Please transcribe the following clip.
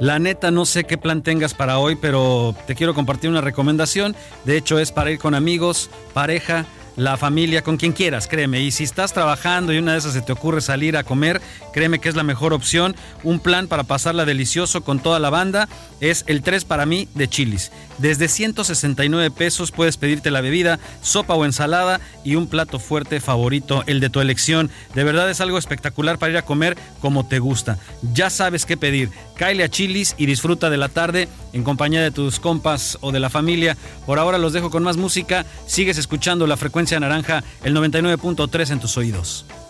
La neta no sé qué plan tengas para hoy, pero te quiero compartir una recomendación. De hecho es para ir con amigos, pareja, la familia, con quien quieras, créeme. Y si estás trabajando y una de esas se te ocurre salir a comer, créeme que es la mejor opción. Un plan para pasarla delicioso con toda la banda es el 3 para mí de Chili's. Desde 169 pesos puedes pedirte la bebida, sopa o ensalada y un plato fuerte favorito, el de tu elección. De verdad es algo espectacular para ir a comer como te gusta. Ya sabes qué pedir. Cáele a Chili's y disfruta de la tarde en compañía de tus compas o de la familia. Por ahora los dejo con más música. Sigues escuchando La Frecuencia Naranja, el 99.3 en tus oídos.